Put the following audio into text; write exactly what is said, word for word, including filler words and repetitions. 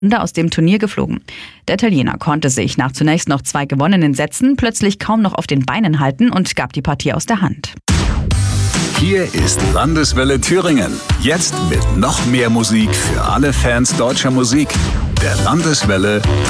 aus dem Turnier geflogen. Der Italiener konnte sich nach zunächst noch zwei gewonnenen Sätzen plötzlich kaum noch auf den Beinen halten und gab die Partie aus der Hand. Hier ist Landeswelle Thüringen. Jetzt mit noch mehr Musik für alle Fans deutscher Musik. Der Landeswelle